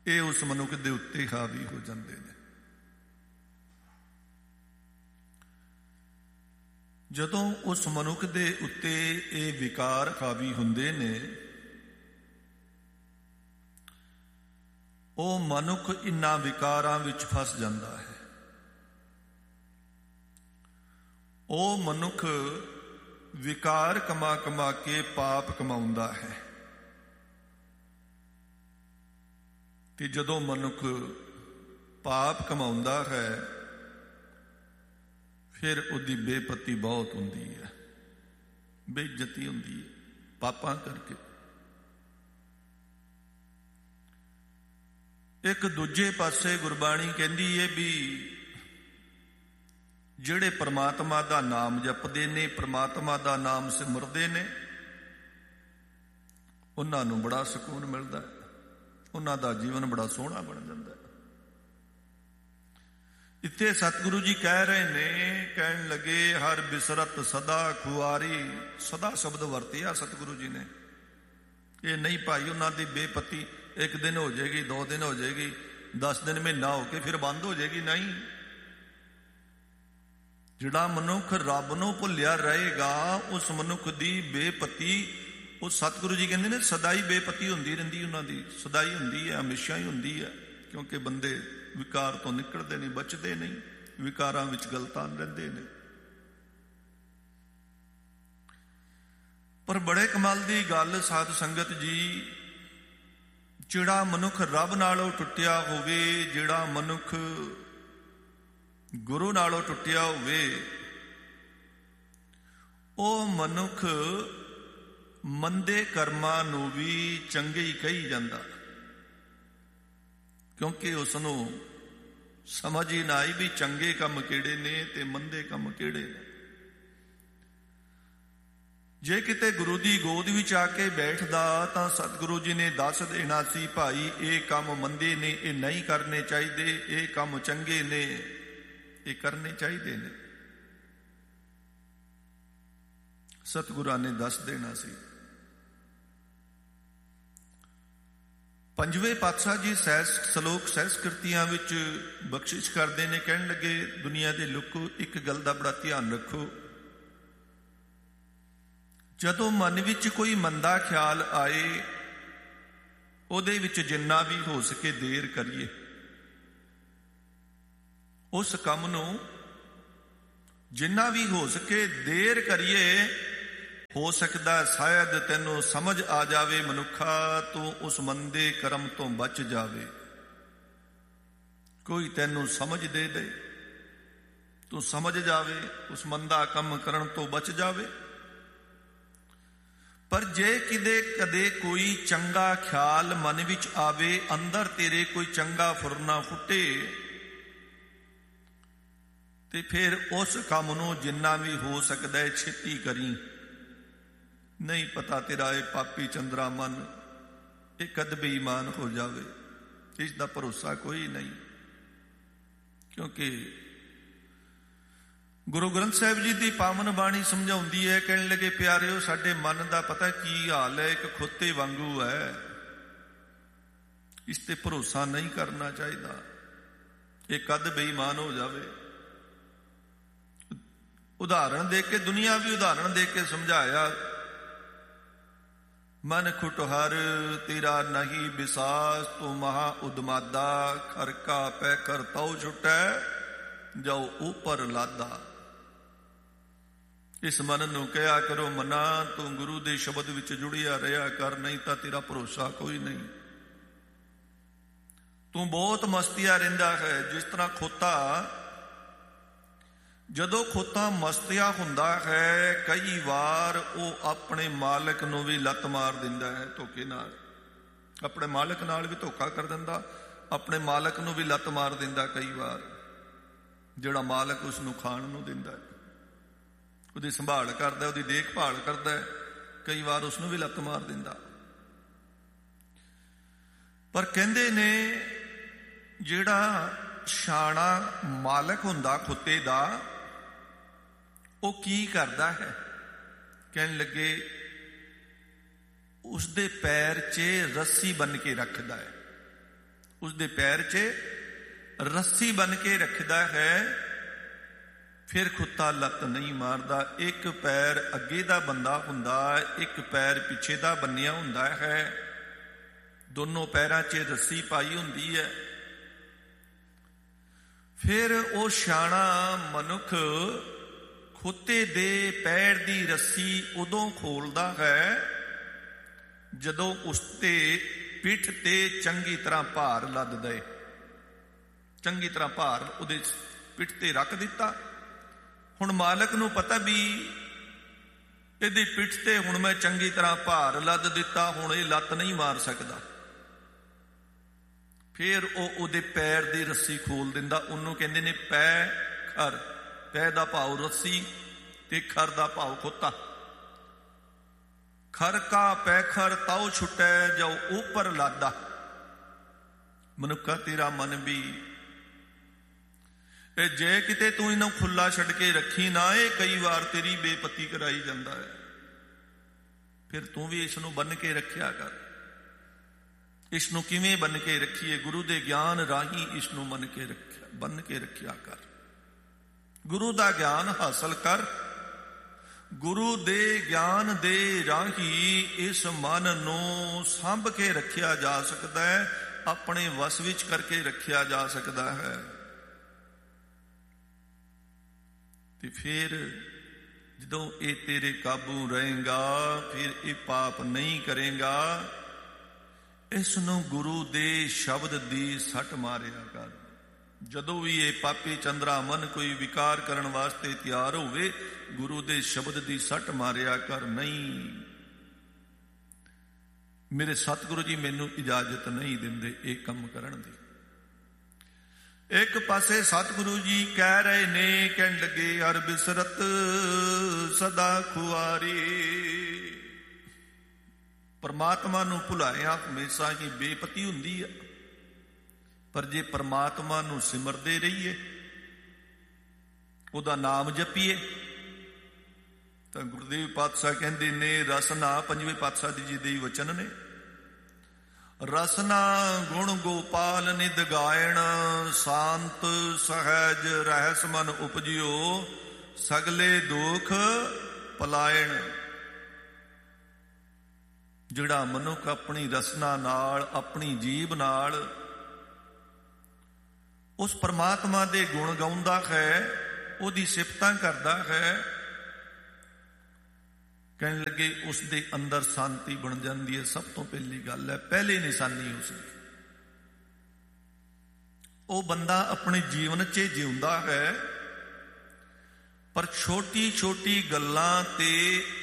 ਇਹ ਉਸ ਮਨੁੱਖ ਦੇ ਉੱਤੇ ਹਾਵੀ ਹੋ ਜਾਂਦੇ ਨੇ। ਜਦੋਂ ਉਸ ਮਨੁੱਖ ਦੇ ਉੱਤੇ ਇਹ ਵਿਕਾਰ ਹਾਵੀ ਹੁੰਦੇ ਨੇ, ਉਹ ਮਨੁੱਖ ਇਨ੍ਹਾਂ ਵਿਕਾਰਾਂ ਵਿੱਚ ਫਸ ਜਾਂਦਾ ਹੈ। ਉਹ ਮਨੁੱਖ ਵਿਕਾਰ ਕਮਾ ਕਮਾ ਕੇ ਪਾਪ ਕਮਾਉਂਦਾ ਹੈ। ਤੇ ਜਦੋਂ ਮਨੁੱਖ ਪਾਪ ਕਮਾਉਂਦਾ ਹੈ, ਫਿਰ ਉਹਦੀ ਬੇਪਤੀ ਬਹੁਤ ਹੁੰਦੀ ਹੈ, ਬੇਇੱਜ਼ਤੀ ਹੁੰਦੀ ਹੈ ਪਾਪਾਂ ਕਰਕੇ। ਇੱਕ ਦੂਜੇ ਪਾਸੇ ਗੁਰਬਾਣੀ ਕਹਿੰਦੀ ਹੈ ਵੀ ਜਿਹੜੇ ਪ੍ਰਮਾਤਮਾ ਦਾ ਨਾਮ ਜਪਦੇ ਨੇ, ਪ੍ਰਮਾਤਮਾ ਦਾ ਨਾਮ ਸਿਮਰਦੇ ਨੇ, ਉਹਨਾਂ ਨੂੰ ਬੜਾ ਸਕੂਨ ਮਿਲਦਾ, ਉਹਨਾਂ ਦਾ ਜੀਵਨ ਬੜਾ ਸੋਹਣਾ ਬਣ ਜਾਂਦਾ। ਇੱਥੇ ਸਤਿਗੁਰੂ ਜੀ ਕਹਿ ਰਹੇ ਨੇ, ਕਹਿਣ ਲੱਗੇ ਹਰ ਬਿਸਰਤ ਸਦਾ ਖੁਆਰੀ। ਸਦਾ ਸ਼ਬਦ ਵਰਤਿਆ ਸਤਿਗੁਰੂ ਜੀ ਨੇ। ਇਹ ਨਹੀਂ ਭਾਈ ਉਹਨਾਂ ਦੀ ਬੇਪਤੀ ਇੱਕ ਦਿਨ ਹੋ ਜਾਏਗੀ, 2 ਦਿਨ ਹੋ ਜਾਏਗੀ, 10 ਦਿਨ, ਮਹੀਨਾ ਹੋ ਕੇ ਫਿਰ ਬੰਦ ਹੋ ਜਾਏਗੀ। ਨਹੀਂ, ਜਿਹੜਾ ਮਨੁੱਖ ਰੱਬ ਨੂੰ ਭੁੱਲਿਆ ਰਹੇਗਾ, ਉਸ ਮਨੁੱਖ ਦੀ ਬੇਪਤੀ, ਉਹ ਸਤਿਗੁਰੂ ਜੀ ਕਹਿੰਦੇ ਨੇ ਸਦਾ ਹੀ ਬੇਪਤੀ ਹੁੰਦੀ ਰਹਿੰਦੀ, ਉਹਨਾਂ ਦੀ ਸਦਾ ਹੀ ਹੁੰਦੀ ਹੈ, ਹਮੇਸ਼ਾ ਹੀ ਹੁੰਦੀ ਹੈ। ਕਿਉਂਕਿ ਬੰਦੇ ਵਿਕਾਰ ਤੋਂ ਨਿਕਲਦੇ ਨਹੀਂ, ਬਚਦੇ ਨਹੀਂ, ਵਿਕਾਰਾਂ ਵਿੱਚ ਗਲਤਾਨ ਰਹਿੰਦੇ ਨੇ। ਪਰ ਬੜੇ ਕਮਾਲ ਦੀ ਗੱਲ ਸਾਧ ਸੰਗਤ ਜੀ, ਜਿਹੜਾ ਮਨੁੱਖ ਰੱਬ ਨਾਲੋਂ ਟੁੱਟਿਆ ਹੋਵੇ, ਜਿਹੜਾ ਮਨੁੱਖ ਗੁਰੂ ਨਾਲੋਂ ਟੁੱਟਿਆ ਹੋਵੇ, ਉਹ ਮਨੁੱਖ ਮੰਦੇ ਕਰਮਾਂ ਨੂੰ ਵੀ ਚੰਗੇ ਹੀ ਕਹੀ ਜਾਂਦਾ, ਕਿਉਂਕਿ ਉਸ ਨੂੰ ਸਮਝ ਹੀ ਨਾ ਆਈ ਵੀ ਚੰਗੇ ਕੰਮ ਕਿਹੜੇ ਨੇ ਤੇ ਮੰਦੇ ਕੰਮ ਕਿਹੜੇ ਨੇ। ਜੇ ਕਿਤੇ ਗੁਰੂ ਦੀ ਗੋਦ ਵਿੱਚ ਆ ਕੇ ਬੈਠਦਾ ਤਾਂ ਸਤਿਗੁਰੂ ਜੀ ਨੇ ਦੱਸ ਦੇਣਾ ਸੀ, ਭਾਈ ਇਹ ਕੰਮ ਮੰਦੇ ਨੇ, ਇਹ ਨਹੀਂ ਕਰਨੇ ਚਾਹੀਦੇ, ਇਹ ਕੰਮ ਚੰਗੇ ਨੇ, ਇਹ ਕਰਨੇ ਚਾਹੀਦੇ ਨੇ। ਸਤਿਗੁਰਾਂ ਨੇ ਦੱਸ ਦੇਣਾ ਸੀ। ਪੰਜਵੇਂ ਪਾਤਸ਼ਾਹ ਜੀ ਸ਼ਲੋਕ ਸਹਿਸਕ੍ਰਿਤੀਆਂ ਵਿੱਚ ਬਖਸ਼ਿਸ਼ ਕਰਦੇ ਨੇ, ਕਹਿਣ ਲੱਗੇ ਦੁਨੀਆ ਦੇ ਲੋਕੋ ਇੱਕ ਗੱਲ ਦਾ ਬੜਾ ਧਿਆਨ ਰੱਖੋ, ਜਦੋਂ ਮਨ ਵਿੱਚ ਕੋਈ ਮੰਦਾ ਖਿਆਲ ਆਏ, ਉਹਦੇ ਵਿੱਚ ਜਿੰਨਾ ਵੀ ਹੋ ਸਕੇ ਦੇਰ ਕਰੀਏ। ਉਸ ਕੰਮ ਨੂੰ ਜਿੰਨਾ ਵੀ ਹੋ ਸਕੇ ਦੇਰ ਕਰੀਏ। ਹੋ ਸਕਦਾ ਸ਼ਾਇਦ ਤੈਨੂੰ ਸਮਝ ਆ ਜਾਵੇ ਮਨੁੱਖਾ, ਤੂੰ ਉਸ ਮੰਦੇ ਕਰਮ ਤੋਂ ਬਚ ਜਾਵੇ। ਕੋਈ ਤੈਨੂੰ ਸਮਝ ਦੇ ਦੇ, ਤੂੰ ਸਮਝ ਜਾਵੇ, ਉਸ ਮੰਦਾ ਕੰਮ ਕਰਨ ਤੋਂ ਬਚ ਜਾਵੇ। ਪਰ ਜੇ ਕਦੇ ਕੋਈ ਚੰਗਾ ਖਿਆਲ ਮਨ ਵਿੱਚ ਆਵੇ, ਅੰਦਰ ਤੇਰੇ ਕੋਈ ਚੰਗਾ ਫੁਰਨਾ ਫੁੱਟੇ, ਤੇ ਫਿਰ ਉਸ ਕੰਮ ਨੂੰ ਜਿੰਨਾ ਵੀ ਹੋ ਸਕਦਾ ਹੈ ਛੇਤੀ ਕਰੀ। ਨਹੀਂ ਪਤਾ ਤੇਰਾ ਇਹ ਪਾਪੀ ਚੰਦਰਾ ਮਨ ਇਹ ਕਦ ਬੇਈਮਾਨ ਹੋ ਜਾਵੇ, ਇਸ ਦਾ ਭਰੋਸਾ ਕੋਈ ਨਹੀਂ। ਕਿਉਂਕਿ ਗੁਰੂ ਗ੍ਰੰਥ ਸਾਹਿਬ ਜੀ ਦੀ ਪਾਵਨ ਬਾਣੀ ਸਮਝਾਉਂਦੀ ਹੈ, ਕਹਿਣ ਲੱਗੇ ਪਿਆਰਿਓ ਸਾਡੇ ਮਨ ਦਾ ਪਤਾ ਕੀ ਹਾਲ ਹੈ, ਇੱਕ ਖੋਤੇ ਵਾਂਗੂ ਹੈ, ਇਸ ਤੇ ਭਰੋਸਾ ਨਹੀਂ ਕਰਨਾ ਚਾਹੀਦਾ, ਇਹ ਕਦ ਬੇਈਮਾਨ ਹੋ ਜਾਵੇ। ਉਦਾਹਰਣ ਦੇ ਕੇ, ਦੁਨੀਆ ਵੀ ਉਦਾਹਰਣ ਦੇ ਕੇ ਸਮਝਾਇਆ, ਮਨ ਖੁਟਹਰ ਤੇਰਾ ਨਹੀਂ ਵਿਸਾਸ, ਤੂੰ ਮਹਾ ਉਦਮਾਦਾ, ਖਰਕਾ ਪੈ ਕਰ ਤਉ ਛੁਟੈ, ਜਾਓ ਉਪਰ ਲਾਦਾ। ਇਸ ਮਨ ਨੂੰ ਕਿਹਾ ਕਰੋ, ਮਨਾ ਤੂੰ ਗੁਰੂ ਦੇ ਸ਼ਬਦ ਵਿੱਚ ਜੁੜਿਆ ਰਿਹਾ ਕਰ, ਨਹੀਂ ਤਾਂ ਤੇਰਾ ਭਰੋਸਾ ਕੋਈ ਨਹੀਂ। ਤੂੰ ਬਹੁਤ ਮਸਤੀਆ ਰਹਿੰਦਾ ਹੈ, ਜਿਸ ਤਰ੍ਹਾਂ ਖੋਤਾ, ਜਦੋਂ ਖੋਤਾ ਮਸਤੀਆ ਹੁੰਦਾ ਹੈ, ਕਈ ਵਾਰ ਉਹ ਆਪਣੇ ਮਾਲਕ ਨੂੰ ਵੀ ਲੱਤ ਮਾਰ ਦਿੰਦਾ ਹੈ ਧੋਖੇ ਨਾਲ, ਆਪਣੇ ਮਾਲਕ ਨਾਲ ਵੀ ਧੋਖਾ ਕਰ ਦਿੰਦਾ, ਆਪਣੇ ਮਾਲਕ ਨੂੰ ਵੀ ਲੱਤ ਮਾਰ ਦਿੰਦਾ ਕਈ ਵਾਰ। ਜਿਹੜਾ ਮਾਲਕ ਉਸ ਨੂੰ ਖਾਣ ਨੂੰ ਦਿੰਦਾ, ਉਹਦੀ ਸੰਭਾਲ ਕਰਦਾ, ਉਹਦੀ ਦੇਖਭਾਲ ਕਰਦਾ, ਕਈ ਵਾਰ ਉਸ ਨੂੰ ਵੀ ਲੱਤ ਮਾਰ ਦਿੰਦਾ। ਪਰ ਕਹਿੰਦੇ ਨੇ ਜਿਹੜਾ ਸ਼ਾਣਾ ਮਾਲਕ ਹੁੰਦਾ ਖੁੱਤੇ ਦਾ, ਉਹ ਕੀ ਕਰਦਾ ਹੈ, ਕਹਿਣ ਲੱਗੇ ਉਸਦੇ ਪੈਰ 'ਚ ਰੱਸੀ ਬੰਨ ਕੇ ਰੱਖਦਾ ਹੈ, ਉਸਦੇ ਪੈਰ 'ਚ ਰੱਸੀ ਬਨ ਕੇ ਰੱਖਦਾ ਹੈ, ਫਿਰ ਕੁੱਤਾ ਲੱਤ ਨਹੀਂ ਮਾਰਦਾ। ਇੱਕ ਪੈਰ ਅੱਗੇ ਦਾ ਬੰਦਾ ਹੁੰਦਾ, ਇੱਕ ਪੈਰ ਪਿੱਛੇ ਦਾ ਬੰਨਿਆ ਹੁੰਦਾ ਹੈ, ਦੋਨੋਂ ਪੈਰਾਂ 'ਚ ਰੱਸੀ ਪਾਈ ਹੁੰਦੀ ਹੈ। ਫਿਰ ਉਹ ਸਿਆਣਾ ਮਨੁੱਖ ਖੋਤੇ ਦੇ ਪੈਰ ਦੀ ਰੱਸੀ ਉਦੋਂ ਖੋਲਦਾ ਹੈ ਜਦੋਂ ਉਸ ਤੇ ਪਿੱਠ ਤੇ ਚੰਗੀ ਤਰ੍ਹਾਂ ਭਾਰ ਲੱਦ ਦੇ। ਚੰਗੀ ਤਰ੍ਹਾਂ ਭਾਰ ਉਹਦੇ ਪਿੱਠ ਤੇ ਰੱਖ ਦਿੱਤਾ। ਹੁਣ ਮਾਲਕ ਨੂੰ ਪਤਾ ਵੀ ਇਹਦੀ ਪਿੱਠ ਤੇ ਹੁਣ ਮੈਂ ਚੰਗੀ ਤਰ੍ਹਾਂ ਭਾਰ ਲੱਦ ਦਿੱਤਾ, ਹੁਣ ਇਹ ਲੱਤ ਨਹੀਂ ਮਾਰ ਸਕਦਾ। ਫਿਰ ਉਹ ਉਹਦੇ ਪੈਰ ਦੀ ਰੱਸੀ ਖੋਲ ਦਿੰਦਾ। ਉਹਨੂੰ ਕਹਿੰਦੇ ਨੇ ਪੈ ਖਰ। ਪੈ ਦਾ ਭਾਵ ਰੱਸੀ ਤੇ ਖਰ ਦਾ ਭਾਵ ਖੋਤਾ। ਖਰ ਕਾ ਪੈਖਰ ਤਾਉ ਛੁਟੈ ਜੋ ਉਪਰ ਲਾਦਾ। ਮਨੁੱਖਾ ਤੇਰਾ ਮਨ ਵੀ ਇਹ ਜੇ ਕਿਤੇ ਤੂੰ ਇਹਨੂੰ ਖੁੱਲਾ ਛੱਡ ਕੇ ਰੱਖੀ ਨਾ, ਇਹ ਕਈ ਵਾਰ ਤੇਰੀ ਬੇਪਤੀ ਕਰਾਈ ਜਾਂਦਾ ਹੈ। ਫਿਰ ਤੂੰ ਵੀ ਇਸ ਨੂੰ ਬੰਨ ਕੇ ਰੱਖਿਆ ਕਰ। ਇਸ ਨੂੰ ਕਿਵੇਂ ਬੰਨ ਕੇ ਰੱਖੀਏ? ਗੁਰੂ ਦੇ ਗਿਆਨ ਰਾਹੀਂ ਇਸ ਨੂੰ ਬੰਨ ਕੇ ਰੱਖਿਆ ਕਰ। ਗੁਰੂ ਦਾ ਗਿਆਨ ਹਾਸਲ ਕਰ। ਗੁਰੂ ਦੇ ਗਿਆਨ ਦੇ ਰਾਹੀਂ ਇਸ ਮਨ ਨੂੰ ਸਾਂਭ ਕੇ ਰੱਖਿਆ ਜਾ ਸਕਦਾ ਹੈ, ਆਪਣੇ ਵਸ ਵਿੱਚ ਕਰਕੇ ਰੱਖਿਆ ਜਾ ਸਕਦਾ ਹੈ। ਤੇ ਫਿਰ ਜਦੋਂ ਇਹ ਤੇਰੇ ਕਾਬੂ ਰਹੇਗਾ, ਫਿਰ ਇਹ ਪਾਪ ਨਹੀਂ ਕਰੇਗਾ। ਇਸ ਨੂੰ ਗੁਰੂ ਦੇ ਸ਼ਬਦ ਦੀ ਸੱਟ ਮਾਰਿਆ ਕਰ। ਜਦੋਂ ਵੀ ਇਹ ਪਾਪੀ ਚੰਦਰਾ ਮਨ ਕੋਈ ਵਿਕਾਰ ਕਰਨ ਵਾਸਤੇ ਤਿਆਰ ਹੋਵੇ, ਗੁਰੂ ਦੇ ਸ਼ਬਦ ਦੀ ਸੱਟ ਮਾਰਿਆ ਕਰ। ਨਹੀਂ, ਮੇਰੇ ਸਤਿਗੁਰੂ ਜੀ ਮੈਨੂੰ ਇਜਾਜ਼ਤ ਨਹੀਂ ਦਿੰਦੇ ਇਹ ਕੰਮ ਕਰਨ ਦੀ। ਇੱਕ ਪਾਸੇ ਸਤਿਗੁਰੂ ਜੀ ਕਹਿ ਰਹੇ ਨੇ, ਕਹਿਣ ਲੱਗੇ ਹਰ ਬਿਸਰਤ ਸਦਾ ਖੁਆਰੀ। ਪਰਮਾਤਮਾ ਨੂੰ ਭੁਲਾਇਆ ਹਮੇਸ਼ਾ ਹੀ ਬੇਪਤੀ ਹੁੰਦੀ ਹੈ। ਪਰ ਜੇ ਪਰਮਾਤਮਾ ਨੂੰ ਸਿਮਰਦੇ ਰਹੀਏ, ਉਹਦਾ ਨਾਮ ਜਪੀਏ, ਤਾਂ ਗੁਰਦੇਵ ਪਾਤਸ਼ਾਹ ਕਹਿੰਦੇ ਨੇ, ਰਸਨਾ ਪੰਜਵੇਂ ਪਾਤਸ਼ਾਹ ਜੀ ਦੇ ਵਚਨ ਨੇ, ਰਸਨਾ ਗੁਣ ਗੋਪਾਲ ਨਿਧ ਗਾਇਣ, ਸ਼ਾਂਤ ਸਹਿਜ ਰਹਿਸ ਮਨ ਉਪਜਿਓ, ਸਗਲੇ ਦੁਖ ਪਲਾਇਣ। ਜਿਹੜਾ ਮਨੁੱਖ ਆਪਣੀ ਰਸਨਾ ਨਾਲ, ਆਪਣੀ ਜੀਭ ਨਾਲ ਉਸ ਪਰਮਾਤਮਾ ਦੇ ਗੁਣ ਗਾਉਂਦਾ ਹੈ, ਉਹਦੀ ਸਿਫਤਾਂ ਕਰਦਾ ਹੈ, ਕਹਿਣ ਲੱਗੇ ਉਸ ਦੇ ਅੰਦਰ ਸ਼ਾਂਤੀ ਬਣ ਜਾਂਦੀ ਹੈ। ਸਭ ਤੋਂ ਪਹਿਲੀ ਗੱਲ ਹੈ, ਪਹਿਲੀ ਨਿਸ਼ਾਨੀ ਉਸ ਦੀ। ਉਹ ਬੰਦਾ ਆਪਣੇ ਜੀਵਨ 'ਚ ਜਿਉਂਦਾ ਹੈ, ਪਰ ਛੋਟੀ ਛੋਟੀ ਗੱਲਾਂ ਤੇ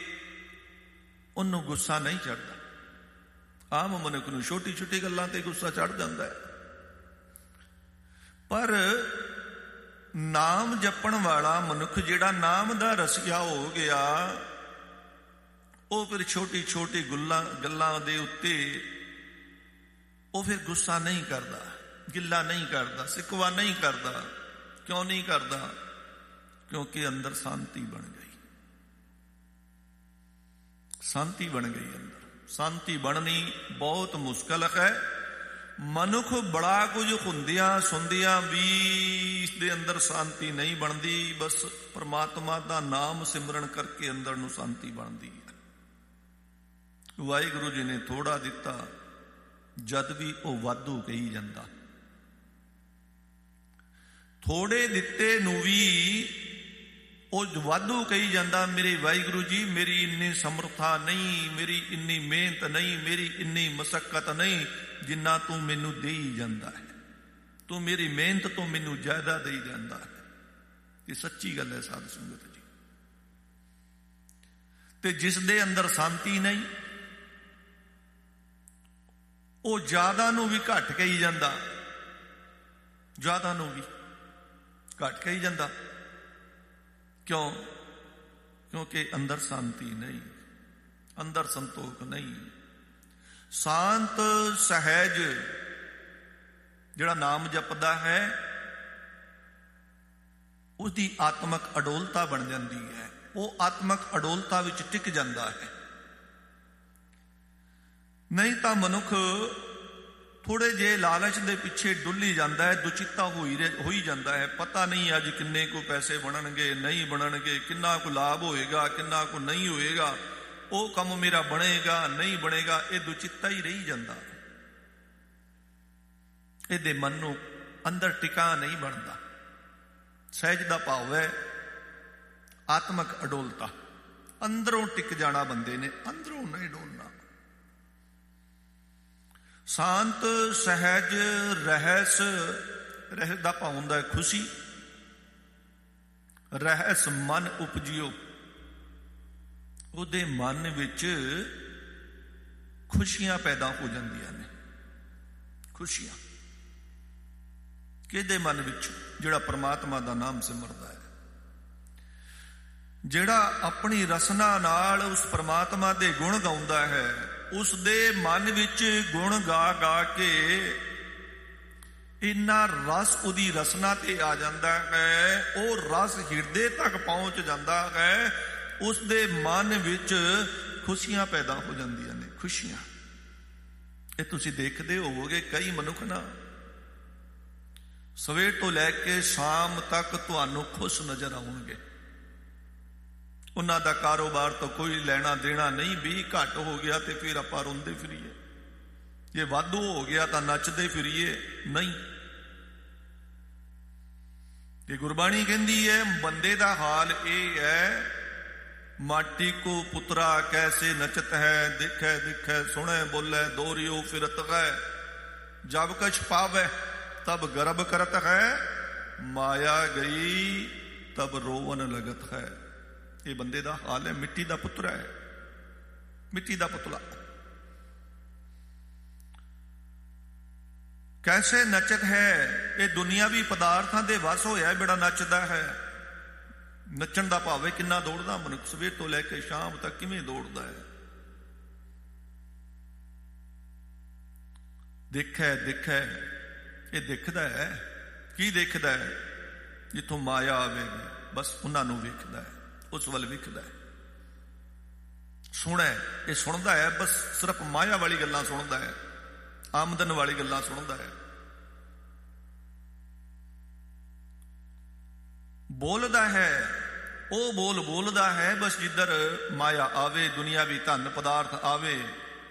ਉਹਨੂੰ ਗੁੱਸਾ ਨਹੀਂ ਚੜ੍ਹਦਾ। ਆਮ ਮਨੁੱਖ ਨੂੰ ਛੋਟੀ ਛੋਟੀ ਗੱਲਾਂ ਤੇ ਗੁੱਸਾ ਚੜ੍ਹ ਜਾਂਦਾ ਹੈ, ਪਰ ਨਾਮ ਜਪਣ ਵਾਲਾ ਮਨੁੱਖ, ਜਿਹੜਾ ਨਾਮ ਦਾ ਰਸੀਆ ਹੋ ਗਿਆ, ਉਹ ਫਿਰ ਛੋਟੀ ਛੋਟੀ ਗੱਲਾਂ ਦੇ ਉੱਤੇ ਉਹ ਫਿਰ ਗੁੱਸਾ ਨਹੀਂ ਕਰਦਾ, ਗਿੱਲਾ ਨਹੀਂ ਕਰਦਾ, ਸਿਕਵਾ ਨਹੀਂ ਕਰਦਾ। ਕਿਉਂ ਨਹੀਂ ਕਰਦਾ? ਕਿਉਂਕਿ ਅੰਦਰ ਸ਼ਾਂਤੀ ਬਣ ਗਈ। ਸ਼ਾਂਤੀ ਬਣ ਗਈ ਅੰਦਰ। ਸ਼ਾਂਤੀ ਬਣਨੀ ਬਹੁਤ ਮੁਸ਼ਕਲ ਹੈ। ਮਨੁੱਖ ਬੜਾ ਕੁਝ ਹੁੰਦਿਆਂ ਸੁਣਦਿਆਂ ਵੀ ਇਸ ਦੇ ਅੰਦਰ ਸ਼ਾਂਤੀ ਨਹੀਂ ਬਣਦੀ। ਬਸ ਪਰਮਾਤਮਾ ਦਾ ਨਾਮ ਸਿਮਰਨ ਕਰਕੇ ਅੰਦਰ ਨੂੰ ਸ਼ਾਂਤੀ ਬਣਦੀ ਹੈ। ਵਾਹਿਗੁਰੂ ਜੀ ਨੇ ਥੋੜਾ ਦਿੱਤਾ, ਜਦ ਵੀ ਉਹ ਵਾਧੂ ਕਹੀ ਜਾਂਦਾ। ਥੋੜੇ ਦਿੱਤੇ ਨੂੰ ਵੀ ਉਹ ਵਾਧੂ ਕਹੀ ਜਾਂਦਾ। ਮੇਰੇ ਵਾਹਿਗੁਰੂ ਜੀ, ਮੇਰੀ ਇੰਨੀ ਸਮਰੱਥਾ ਨਹੀਂ, ਮੇਰੀ ਇੰਨੀ ਮਿਹਨਤ ਨਹੀਂ, ਮੇਰੀ ਇੰਨੀ ਮਸ਼ੱਕਤ ਨਹੀਂ, ਜਿੰਨਾ ਤੂੰ ਮੈਨੂੰ ਦੇਈ ਜਾਂਦਾ ਹੈ। ਤੂੰ ਮੇਰੀ ਮਿਹਨਤ ਤੋਂ ਮੈਨੂੰ ਜ਼ਿਆਦਾ ਦੇਈ ਜਾਂਦਾ ਹੈ। ਇਹ ਸੱਚੀ ਗੱਲ ਹੈ ਸਾਧ ਸੰਗਤ ਜੀ। ਤੇ ਜਿਸ ਦੇ ਅੰਦਰ ਸ਼ਾਂਤੀ ਨਹੀਂ, ਉਹ ਜ਼ਿਆਦਾ ਨੂੰ ਵੀ ਘੱਟ ਕਹੀ ਜਾਂਦਾ, ਜ਼ਿਆਦਾ ਨੂੰ ਵੀ ਘੱਟ ਕਹੀ ਜਾਂਦਾ। ਕਿਉਂ? ਕਿਉਂਕਿ ਅੰਦਰ ਸ਼ਾਂਤੀ ਨਹੀਂ, ਅੰਦਰ ਸੰਤੋਖ ਨਹੀਂ। ਸ਼ਾਂਤ ਸਹਿਜ ਜਿਹੜਾ ਨਾਮ ਜਪਦਾ ਹੈ, ਉਸਦੀ ਆਤਮਕ ਅਡੋਲਤਾ ਬਣ ਜਾਂਦੀ ਹੈ। ਉਹ ਆਤਮਕ ਅਡੋਲਤਾ ਵਿੱਚ ਟਿਕ ਜਾਂਦਾ ਹੈ। ਨਹੀਂ ਤਾਂ ਮਨੁੱਖ ਥੋੜੇ ਜੇ ਲਾਲਚ ਦੇ ਪਿੱਛੇ ਡੁੱਲੀ ਜਾਂਦਾ ਹੈ, ਦੁਚਿੱਤਾ ਹੋਈ ਜਾਂਦਾ ਹੈ। ਪਤਾ ਨਹੀਂ ਅੱਜ ਕਿੰਨੇ ਕੁ ਪੈਸੇ ਬਣਨਗੇ, ਨਹੀਂ ਬਣਨਗੇ, ਕਿੰਨਾ ਕੁ ਲਾਭ ਹੋਏਗਾ, ਕਿੰਨਾ ਕੁ ਨਹੀਂ ਹੋਏਗਾ, ਉਹ ਕੰਮ ਮੇਰਾ ਬਣੇਗਾ ਨਹੀਂ ਬਣੇਗਾ, ਇਹ ਦੁਚਿੱਤਾ ਹੀ ਰਹੀ ਜਾਂਦਾ। ਇਹਦੇ ਮਨ ਨੂੰ ਅੰਦਰ ਟਿਕਾ ਨਹੀਂ ਬਣਦਾ। ਸਹਿਜ ਦਾ ਭਾਵ ਹੈ ਆਤਮਕ ਅਡੋਲਤਾ, ਅੰਦਰੋਂ ਟਿਕ ਜਾਣਾ ਬੰਦੇ ਨੇ, ਅੰਦਰੋਂ ਨਹੀਂ ਡੋਲਣਾ। ਸ਼ਾਂਤ ਸਹਿਜ ਰਹਿਸ, ਰਹਿਸ ਦਾ ਭਾਵ ਹੁੰਦਾ ਹੈ ਖੁਸ਼ੀ। ਰਹਿਸ ਮਨ ਉਪਜਿਓ, ਉਹਦੇ ਮਨ ਵਿੱਚ ਖੁਸ਼ੀਆਂ ਪੈਦਾ ਹੋ ਜਾਂਦੀਆਂ ਨੇ। ਖੁਸ਼ੀਆਂ ਕਿਹਦੇ ਮਨ ਵਿੱਚ? ਜਿਹੜਾ ਪਰਮਾਤਮਾ ਦਾ ਨਾਮ ਸਿਮਰਦਾ ਹੈ, ਜਿਹੜਾ ਆਪਣੀ ਰਸਨਾ ਨਾਲ ਉਸ ਪਰਮਾਤਮਾ ਦੇ ਗੁਣ ਗਾਉਂਦਾ ਹੈ, ਉਸ ਦੇ ਮਨ ਵਿੱਚ ਗੁਣ ਗਾ ਗਾ ਕੇ ਇੰਨਾ ਰਸ ਉਹਦੀ ਰਸਨਾ ਤੇ ਆ ਜਾਂਦਾ ਹੈ, ਉਹ ਰਸ ਹਿਰਦੇ ਤੱਕ ਪਹੁੰਚ ਜਾਂਦਾ ਹੈ, ਉਸ ਦੇ ਮਨ ਵਿੱਚ ਖੁਸ਼ੀਆਂ ਪੈਦਾ ਹੋ ਜਾਂਦੀਆਂ ਨੇ। ਖੁਸ਼ੀਆਂ ਇਹ ਤੁਸੀਂ ਦੇਖਦੇ ਹੋਵੋਗੇ, ਕਈ ਮਨੁੱਖ ਨਾ ਸਵੇਰ ਤੋਂ ਲੈ ਕੇ ਸ਼ਾਮ ਤੱਕ ਤੁਹਾਨੂੰ ਖੁਸ਼ ਨਜ਼ਰ ਆਉਣਗੇ। ਉਹਨਾਂ ਦਾ ਕਾਰੋਬਾਰ ਤੋਂ ਕੋਈ ਲੈਣਾ ਦੇਣਾ ਨਹੀਂ। ਵੀ ਘੱਟ ਹੋ ਗਿਆ ਤੇ ਫਿਰ ਆਪਾਂ ਰੋਂਦੇ ਫਿਰੀਏ, ਜੇ ਵਾਧੂ ਹੋ ਗਿਆ ਤਾਂ ਨੱਚਦੇ ਫਿਰੀਏ, ਨਹੀਂ। ਤੇ ਗੁਰਬਾਣੀ ਕਹਿੰਦੀ ਹੈ ਬੰਦੇ ਦਾ ਹਾਲ ਇਹ ਹੈ, ਮਾਟੀ ਕੋ ਪੁੱਤਰਾ ਕੈਸੇ ਨਚਤ ਹੈ, ਦੇਖੈ ਦੇਖੈ ਸੁਣੈ ਬੋਲੇ ਦੋਰਿਓ ਫਿਰਤ ਹੈ, ਜਬ ਕਛ ਪਾਵੈ तब गर्भ करत है, माया गई तब रोवन लगत है। ये बंदे दा हाल है। मिट्टी दा पुत्र है, मिट्टी दा पुतला। कैसे नचत है, ये दुनियावी पदार्थां दे वस होया बड़ा नचदा है। नचण दा भाव है किन्ना दौड़दा मनुख, सवेर तो लैके शाम तक किवें दौड़दा है। दिखै दिखै, ਇਹ ਦਿਖਦਾ ਹੈ। ਕੀ ਦਿਖਦਾ ਹੈ? ਜਿੱਥੋਂ ਮਾਇਆ ਆਵੇਗੀ ਬਸ ਉਹਨਾਂ ਨੂੰ ਵੇਖਦਾ ਹੈ, ਉਸ ਵੱਲ ਵੇਖਦਾ ਹੈ। ਸੁਣੈ, ਇਹ ਸੁਣਦਾ ਹੈ, ਬਸ ਸਿਰਫ ਮਾਇਆ ਵਾਲੀ ਗੱਲਾਂ ਸੁਣਦਾ ਹੈ, ਆਮਦਨ ਵਾਲੀ ਗੱਲਾਂ ਸੁਣਦਾ ਹੈ। ਬੋਲਦਾ ਹੈ, ਉਹ ਬੋਲਦਾ ਹੈ ਬਸ ਜਿੱਧਰ ਮਾਇਆ ਆਵੇ, ਦੁਨੀਆਵੀ ਧਨ ਪਦਾਰਥ ਆਵੇ,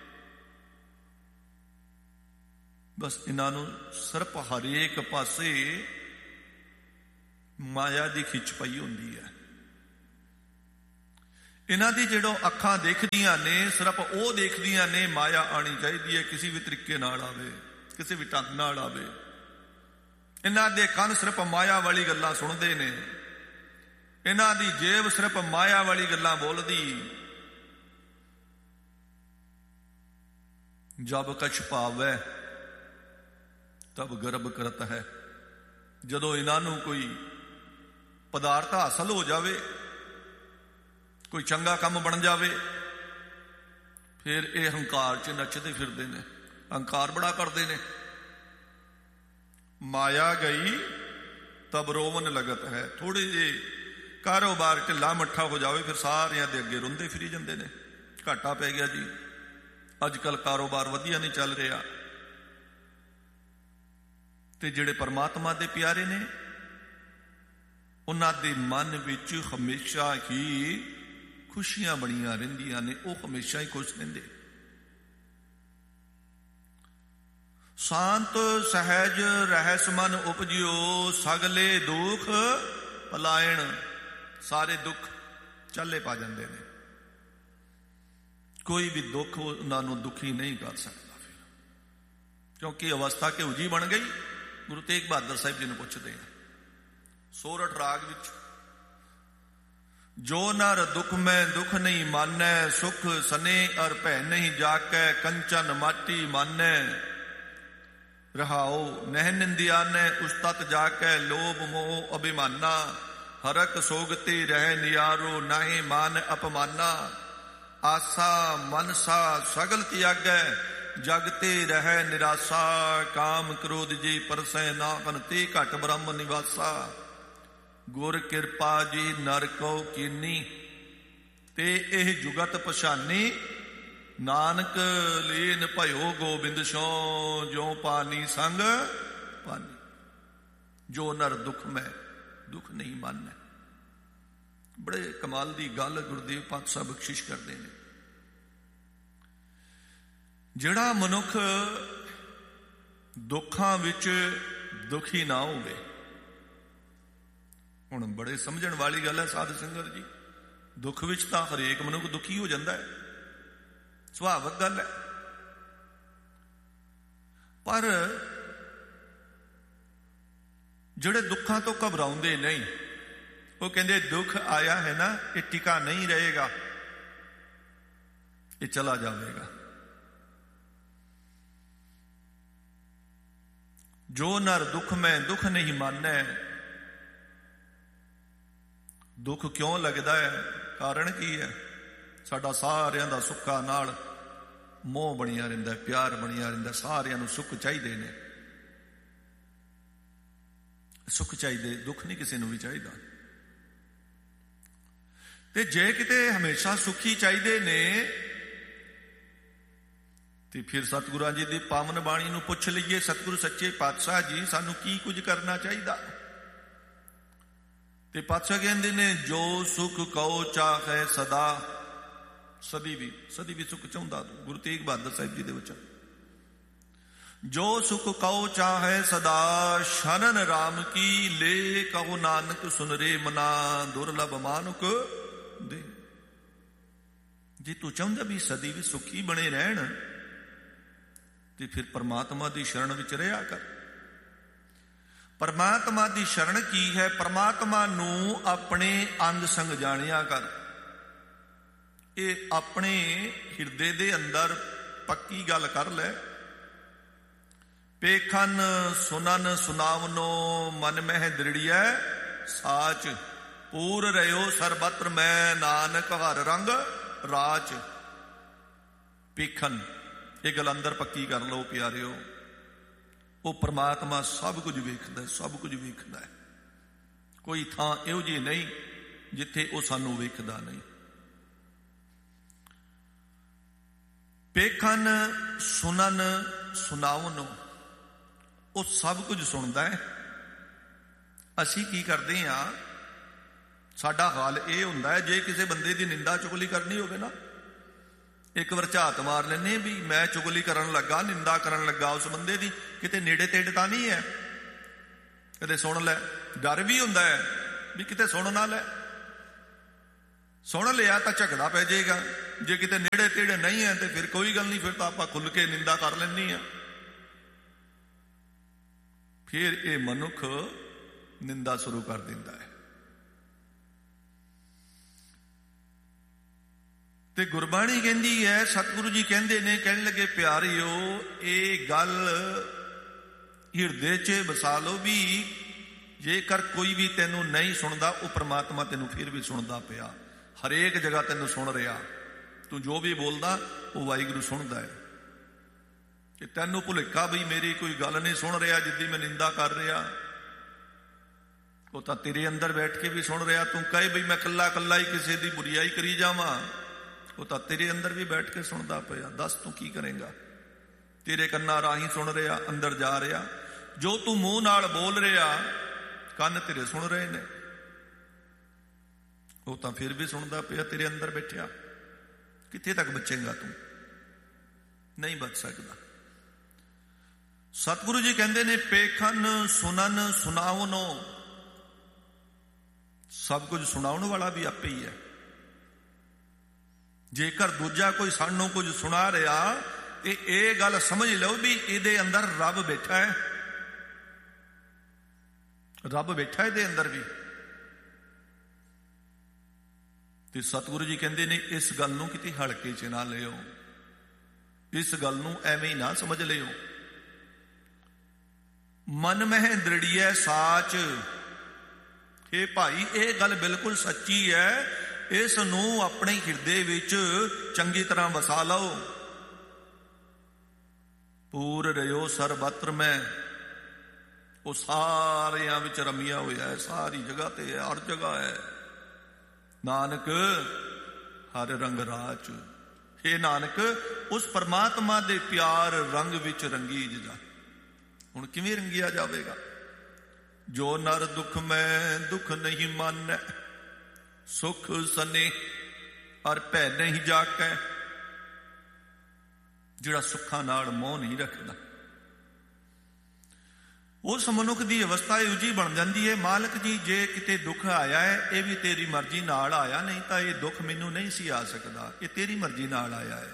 ਬਸ ਇਹਨਾਂ ਨੂੰ ਸਿਰਫ ਹਰੇਕ ਪਾਸੇ ਮਾਇਆ ਦੀ ਖਿੱਚ ਪਈ ਹੁੰਦੀ ਹੈ। ਇਹਨਾਂ ਦੀ ਜਿਹੜੋਂ ਅੱਖਾਂ ਦੇਖਦੀਆਂ ਨੇ, ਸਿਰਫ ਉਹ ਦੇਖਦੀਆਂ ਨੇ ਮਾਇਆ ਆਣੀ ਚਾਹੀਦੀ ਹੈ, ਕਿਸੇ ਵੀ ਤਰੀਕੇ ਨਾਲ ਆਵੇ, ਕਿਸੇ ਵੀ ਢੰਗ ਨਾਲ ਆਵੇ। ਇਹਨਾਂ ਦੇ ਕੰਨ ਸਿਰਫ ਮਾਇਆ ਵਾਲੀ ਗੱਲਾਂ ਸੁਣਦੇ ਨੇ, ਇਹਨਾਂ ਦੀ ਜੇਬ ਸਿਰਫ ਮਾਇਆ ਵਾਲੀ ਗੱਲਾਂ ਬੋਲਦੀ। ਜਬ ਕਛ ਭਾਵੈ ਤਬ ਗਰਭ ਕਰਤ ਹੈ, ਜਦੋਂ ਇਹਨਾਂ ਨੂੰ ਕੋਈ ਪਦਾਰਥ ਹਾਸਲ ਹੋ ਜਾਵੇ, ਕੋਈ ਚੰਗਾ ਕੰਮ ਬਣ ਜਾਵੇ, ਫਿਰ ਇਹ ਹੰਕਾਰ 'ਚ ਨੱਚਦੇ ਫਿਰਦੇ ਨੇ, ਹੰਕਾਰ ਬੜਾ ਕਰਦੇ ਨੇ। ਮਾਇਆ ਗਈ ਤਬ ਰੋਵਨ ਲਗਤ ਹੈ, ਥੋੜੇ ਜਿਹੇ ਕਾਰੋਬਾਰ ਢਿੱਲਾ ਮੱਠਾ ਹੋ ਜਾਵੇ ਫਿਰ ਸਾਰਿਆਂ ਦੇ ਅੱਗੇ ਰੋਂਦੇ ਫਿਰੀ ਜਾਂਦੇ ਨੇ, ਘਾਟਾ ਪੈ ਗਿਆ ਜੀ, ਅੱਜ ਕੱਲ ਕਾਰੋਬਾਰ ਵਧੀਆ ਨਹੀਂ ਚੱਲ ਰਿਹਾ। ਤੇ ਜਿਹੜੇ ਪਰਮਾਤਮਾ ਦੇ ਪਿਆਰੇ ਨੇ, ਉਹਨਾਂ ਦੇ ਮਨ ਵਿੱਚ ਹਮੇਸ਼ਾ ਹੀ ਖੁਸ਼ੀਆਂ ਬਣੀਆਂ ਰਹਿੰਦੀਆਂ ਨੇ, ਉਹ ਹਮੇਸ਼ਾ ਹੀ ਖੁਸ਼ ਰਹਿੰਦੇ। ਸ਼ਾਂਤ ਸਹਿਜ ਰਹਿਸ ਮਨ ਉਪਜਿਓ, ਸਗਲੇ ਦੁੱਖ ਪਲਾਇਣ, ਸਾਰੇ ਦੁੱਖ ਚਾਲੇ ਪਾ ਜਾਂਦੇ ਨੇ। ਕੋਈ ਵੀ ਦੁੱਖ ਉਹਨਾਂ ਨੂੰ ਦੁਖੀ ਨਹੀਂ ਕਰ ਸਕਦਾ ਫਿਰ, ਕਿਉਂਕਿ ਅਵਸਥਾ ਕਿਹੋ ਜਿਹੀ ਬਣ ਗਈ। ਗੁਰੂ ਤੇਗ ਬਹਾਦਰ ਸਾਹਿਬ ਜੀ ਨੂੰ ਪੁੱਛਦੇ ਆ ਸੋਰਠ ਰਾਗ ਵਿੱਚ, ਜੋ ਨਰ ਦੁਖ ਮੈਂ ਦੁਖ ਨਹੀਂ ਮਾਨੈ, ਸੁਖ ਸਨੇ ਅਰ ਭੈ ਨਹੀਂ ਜਾਕੈ, ਕੰਚਨ ਮਾਟੀ ਮਾਨੈ ਰਹਾਓ, ਨਹਿ ਨਿੰਦਿਆਨੈ ਉਸ ਤਤ ਜਾਕੈ, ਲੋਭ ਮੋਹ ਅਭਿਮਾਨਾ, ਹਰਕ ਸੋਗਤੇ ਰਹਿ ਨਿਆਰੋ, ਨਾਹੀ ਮਾਨ ਅਪਮਾਨਾ, ਆਸਾ ਮਨਸਾ ਸਗਲ ਤਿਆਗੈ, ਜਗ ਤੇ ਰਹਿ ਨਿਰਾਸਾ, ਕਾਮ ਕ੍ਰੋਧ ਜੀ ਪਰਸੈ ਨਾਹਨ, ਤੇ ਘਟ ਬ੍ਰਹਮ ਨਿਵਾਸਾ, ਗੁਰ ਕਿਰਪਾ ਜੀ ਨਰ ਕੋ ਕੀਨੀ, ਤੇ ਇਹ ਜੁਗਤ ਪਛਾਨੀ, ਨਾਨਕ ਲੀਨ ਭਇਓ ਗੋਬਿੰਦ ਸੋ, ਜੋ ਪਾਨੀ ਸੰਗ ਪਾਨੀ। ਜੋ ਨਰ ਦੁੱਖ ਮੈਂ ਦੁੱਖ ਨਹੀਂ ਮੰਨੈ। ਬੜੇ ਕਮਾਲ ਦੀ ਗੱਲ ਗੁਰਦੇਵ ਪਾਤਸ਼ਾਹ ਬਖਸ਼ਿਸ਼ ਕਰਦੇ ਨੇ। ਜਿਹੜਾ ਮਨੁੱਖ ਦੁੱਖਾਂ ਵਿੱਚ ਦੁਖੀ ਨਾ ਹੋਵੇ, ਹੁਣ ਬੜੇ ਸਮਝਣ ਵਾਲੀ ਗੱਲ ਹੈ ਸਾਧ ਸੰਗਤ ਜੀ, ਦੁੱਖ ਵਿੱਚ ਤਾਂ ਹਰੇਕ ਮਨੁੱਖ ਦੁਖੀ ਹੋ ਜਾਂਦਾ ਹੈ, ਸੁਭਾਵਿਕ ਗੱਲ ਹੈ। ਪਰ ਜਿਹੜੇ ਦੁੱਖਾਂ ਤੋਂ ਘਬਰਾਉਂਦੇ ਨਹੀਂ, ਉਹ ਕਹਿੰਦੇ ਦੁੱਖ ਆਇਆ ਹੈ ਨਾ, ਇਹ ਟਿਕਾ ਨਹੀਂ ਰਹੇਗਾ, ਇਹ ਚਲਾ ਜਾਵੇਗਾ। ਜੋ ਨਰ ਦੁੱਖ ਮੈਂ ਦੁੱਖ ਨਹੀਂ ਮਾਨੈ। ਦੁੱਖ ਕਿਉਂ ਲੱਗਦਾ ਹੈ? ਕਾਰਨ ਕੀ ਹੈ? ਸਾਡਾ ਸਾਰਿਆਂ ਦਾ ਸੁੱਖਾਂ ਨਾਲ ਮੋਹ ਬਣਿਆ ਰਹਿੰਦਾ, ਪਿਆਰ ਬਣਿਆ ਰਹਿੰਦਾ। ਸਾਰਿਆਂ ਨੂੰ ਸੁੱਖ ਚਾਹੀਦੇ ਨੇ, ਸੁੱਖ ਚਾਹੀਦੇ, ਦੁੱਖ ਨਹੀਂ ਕਿਸੇ ਨੂੰ ਵੀ ਚਾਹੀਦਾ। ਤੇ ਜੇ ਕਿਤੇ ਹਮੇਸ਼ਾ ਸੁਖੀ ਚਾਹੀਦੇ ਨੇ ਤੇ ਫਿਰ ਸਤਿਗੁਰਾਂ ਜੀ ਦੀ ਪਾਵਨ ਬਾਣੀ ਨੂੰ ਪੁੱਛ ਲਈਏ, ਸਤਿਗੁਰੂ ਸੱਚੇ ਪਾਤਸ਼ਾਹ ਜੀ ਸਾਨੂੰ ਕੀ ਕੁਝ ਕਰਨਾ ਚਾਹੀਦਾ? ਤੇ ਪਾਤਸ਼ਾਹ ਕਹਿੰਦੇ ਨੇ, ਜੋ ਸੁਖ ਕਉ ਚਾਹੈ ਸਦਾ। ਸਦੀ ਵੀ ਸੁਖ ਚਾਹੁੰਦਾ ਤੂੰ। ਗੁਰੂ ਤੇਗ ਬਹਾਦਰ ਸਾਹਿਬ ਜੀ ਦੇ ਵਚਨ, ਜੋ ਸੁਖ ਕਉ ਚਾਹੈ ਸਦਾ, ਸ਼ਰਨ ਰਾਮ ਕੀ ਲੈ ਕਹੋ ਨਾਨਕ ਸੁਨ ਰੇ ਮਨਾ, ਦੁਰਲਭ ਮਾਨੁਕ ਦੇ। ਜੇ ਤੂੰ ਚਾਹੁੰਦਾ ਵੀ ਸਦੀ ਵੀ ਸੁਖੀ ਬਣੇ ਰਹਿਣ ਤੇ ਫਿਰ ਪਰਮਾਤਮਾ ਦੀ ਸ਼ਰਨ ਵਿੱਚ ਰਿਹਾ ਕਰ। ਪਰਮਾਤਮਾ ਦੀ ਸ਼ਰਨ ਕੀ ਹੈ? ਪਰਮਾਤਮਾ ਨੂੰ ਆਪਣੇ ਅੰਗ ਸੰਗ ਜਾਣਿਆ ਕਰ। ਇਹ ਆਪਣੇ ਹਿਰਦੇ ਦੇ ਅੰਦਰ ਪੱਕੀ ਗੱਲ ਕਰ ਲੈ। ਪੇਖਨ ਸੁਨਨ ਸੁਨਾਵਨੋ, ਮਨ ਮਹਿ ਦ੍ਰਿੜੀਐ ਸਾਚ, ਪੂਰ ਰਹਿਓ ਸਰਬਤਰ ਮੈਂ, ਨਾਨਕ ਹਰ ਰੰਗ ਰਾਚ। ਪੇਖਨ, ਇਹ ਗੱਲ ਅੰਦਰ ਪੱਕੀ ਕਰ ਲਓ ਪਿਆਰਿਓ। ਉਹ ਪਰਮਾਤਮਾ ਸਭ ਕੁਝ ਵੇਖਦਾ, ਸਭ ਕੁਝ ਵੇਖਦਾ ਹੈ। ਕੋਈ ਥਾਂ ਇਹੋ ਜਿਹੀ ਨਹੀਂ ਜਿੱਥੇ ਉਹ ਸਾਨੂੰ ਵੇਖਦਾ ਨਹੀਂ। ਪੇਖਨ ਸੁਨਨ ਸੁਨਾਵਨੋ, ਉਹ ਸਭ ਕੁਝ ਸੁਣਦਾ ਹੈ। ਅਸੀਂ ਕੀ ਕਰਦੇ ਹਾਂ? ਸਾਡਾ ਹਾਲ ਇਹ ਹੁੰਦਾ ਹੈ, ਜੇ ਕਿਸੇ ਬੰਦੇ ਦੀ ਨਿੰਦਾ ਚੁਗਲੀ ਕਰਨੀ ਹੋਵੇ ਨਾ, ਇੱਕ ਵਾਰ ਝਾਤ ਮਾਰ ਲੈਂਦੇ ਵੀ ਮੈਂ ਚੁਗਲੀ ਕਰਨ ਲੱਗਾ, ਨਿੰਦਾ ਕਰਨ ਲੱਗਾ ਉਸ ਬੰਦੇ ਦੀ, ਕਿਤੇ ਨੇੜੇ ਤੇੜੇ ਤਾਂ ਨਹੀਂ ਹੈ, ਕਦੇ ਸੁਣ ਲੈ। ਡਰ ਵੀ ਹੁੰਦਾ ਹੈ ਵੀ ਕਿਤੇ ਸੁਣ ਨਾ ਲੈ, ਸੁਣ ਲਿਆ ਤਾਂ ਝਗੜਾ ਪੈ ਜਾਏਗਾ। ਜੇ ਕਿਤੇ ਨੇੜੇ ਤੇੜੇ ਨਹੀਂ ਹੈ ਤੇ ਫਿਰ ਕੋਈ ਗੱਲ ਨਹੀਂ, ਫਿਰ ਤਾਂ ਆਪਾਂ ਖੁੱਲ ਕੇ ਨਿੰਦਾ ਕਰ ਲੈਂਦੀ ਆ। ਫਿਰ ਇਹ ਮਨੁੱਖ ਨਿੰਦਾ ਸ਼ੁਰੂ ਕਰ ਦਿੰਦਾ ਹੈ। ਤੇ ਗੁਰਬਾਣੀ ਕਹਿੰਦੀ ਹੈ, ਸਤਿਗੁਰੂ ਜੀ ਕਹਿੰਦੇ ਨੇ, ਕਹਿਣ ਲੱਗੇ ਪਿਆਰਿਓ, ਇਹ ਗੱਲ ਹਿਰਦੇ 'ਚ ਵਸਾ ਲਓ ਵੀ ਜੇਕਰ ਕੋਈ ਵੀ ਤੈਨੂੰ ਨਹੀਂ ਸੁਣਦਾ, ਉਹ ਪ੍ਰਮਾਤਮਾ ਤੈਨੂੰ ਫਿਰ ਵੀ ਸੁਣਦਾ ਪਿਆ। ਹਰੇਕ ਜਗ੍ਹਾ ਤੈਨੂੰ ਸੁਣ ਰਿਹਾ। ਤੂੰ ਜੋ ਵੀ ਬੋਲਦਾ ਉਹ ਵਾਹਿਗੁਰੂ ਸੁਣਦਾ ਹੈ। ਕਿ ਤੈਨੂੰ ਭੁਲੇਖਾ ਬਈ ਮੇਰੀ ਕੋਈ ਗੱਲ ਨਹੀਂ ਸੁਣ ਰਿਹਾ, ਜਿੱਦੀ ਮੈਂ ਨਿੰਦਾ ਕਰ ਰਿਹਾ, ਉਹ ਤਾਂ ਤੇਰੇ ਅੰਦਰ ਬੈਠ ਕੇ ਵੀ ਸੁਣ ਰਿਹਾ। ਤੂੰ ਕਹੇ ਬਈ ਮੈਂ ਕੱਲਾ ਕੱਲਾ ਹੀ ਕਿਸੇ ਦੀ ਬੁਰੀਆਈ ਕਰੀ ਜਾਵਾਂ, ਉਹ ਤਾਂ ਤੇਰੇ ਅੰਦਰ ਵੀ ਬੈਠ ਕੇ ਸੁਣਦਾ ਪਿਆ। ਦੱਸ ਤੂੰ ਕੀ ਕਰੇਗਾ? ਤੇਰੇ ਕੰਨਾਂ ਰਾਹੀਂ ਸੁਣ ਰਿਹਾ, ਅੰਦਰ ਜਾ ਰਿਹਾ। ਜੋ ਤੂੰ ਮੂੰਹ ਨਾਲ ਬੋਲ ਰਿਹਾ, ਕੰਨ ਤੇਰੇ ਸੁਣ ਰਹੇ ਨੇ, ਉਹ ਤਾਂ ਫਿਰ ਵੀ ਸੁਣਦਾ ਪਿਆ ਤੇਰੇ ਅੰਦਰ ਬੈਠਿਆ। ਕਿੱਥੇ ਤੱਕ ਬਚੇਗਾ ਤੂੰ? ਨਹੀਂ ਬਚ ਸਕਦਾ। ਸਤਿਗੁਰੂ ਜੀ ਕਹਿੰਦੇ ਨੇ, ਪੇਖਨ ਸੁਨਨ ਸੁਨਾਵਨੋ, ਸਭ ਕੁਝ ਸੁਣਾਉਣ ਵਾਲਾ ਵੀ ਆਪੇ ਹੀ ਹੈ। ਜੇਕਰ ਦੂਜਾ ਕੋਈ ਸਾਨੂੰ ਕੁਝ ਸੁਣਾ ਰਿਹਾ ਤੇ ਇਹ ਗੱਲ ਸਮਝ ਲਓ ਵੀ ਇਹਦੇ ਅੰਦਰ ਰੱਬ ਬੈਠਾ ਹੈ। ਰੱਬ ਬੈਠਾ ਇਹਦੇ ਅੰਦਰ ਵੀ। ਤੇ ਸਤਿਗੁਰੂ ਜੀ ਕਹਿੰਦੇ ਨੇ, ਇਸ ਗੱਲ ਨੂੰ ਕਿਤੇ ਹਲਕੇ 'ਚ ਨਾ ਲਿਓ, ਇਸ ਗੱਲ ਨੂੰ ਐਵੇਂ ਹੀ ਨਾ ਸਮਝ ਲਿਓ। ਮਨ ਮਹਿ ਦ੍ਰਿੜੀਐ ਸਾਚ। ਇਹ ਭਾਈ, ਇਹ ਗੱਲ ਬਿਲਕੁਲ ਸੱਚੀ ਹੈ। ਇਸ ਨੂੰ ਆਪਣੇ ਹਿਰਦੇ ਵਿੱਚ ਚੰਗੀ ਤਰ੍ਹਾਂ ਵਸਾ ਲਓ। ਪੂਰ ਰਹਿਓ ਸਰਬਤਰ ਮੈਂ, ਉਹ ਸਾਰਿਆਂ ਵਿੱਚ ਰਮਿਆ ਹੋਇਆ ਹੈ, ਸਾਰੀ ਜਗ੍ਹਾ ਤੇ ਹੈ, ਹਰ ਜਗ੍ਹਾ ਹੈ। ਨਾਨਕ ਹਰ ਰੰਗ ਰਾਚ, हे नानक उस परमात्मा दे प्यार रंग विच रंगीज जा। हुण किवें रंगिया जावेगा? जो नर दुख में दुख नहीं मानै, सुख सने और भै नहीं जाकै। जिहड़ा सुखां नाल मोह नहीं रखदा, उस मनुख की अवस्था इहो जी बन जाती है, मालक जी जे किते दुख आया है ये भी तेरी मर्जी नाल आया, नहीं तो ये दुख मैनू नहीं सी आ सकता, ये तेरी मर्जी नाल आया है।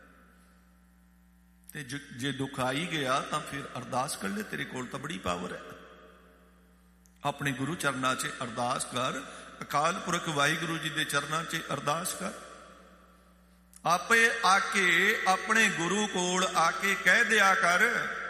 ते जे दुख आ ही गया तो फिर अरदास कर ले, तेरे कोल तो बड़ी पावर है। अपने गुरु चरना च अरदास कर, अकाल पुरख वाहिगुरु जी के चरना च अरदास कर। आपे आके अपने गुरु कोल आके कह दिया कर